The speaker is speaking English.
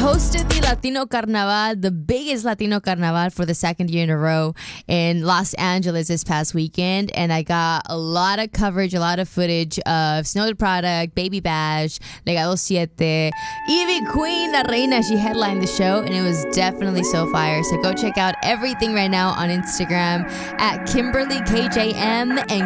hosted the Latino Carnaval, the biggest Latino Carnaval for the second year in a row in Los Angeles this past weekend. And I got a lot of coverage, a lot of footage of Snow the Product, Baby Bash, Legado Siete, Ivy Queen, La Reina. She headlined the show, and it was definitely so fire. So go check out everything right now on Instagram at KimberlyKJM and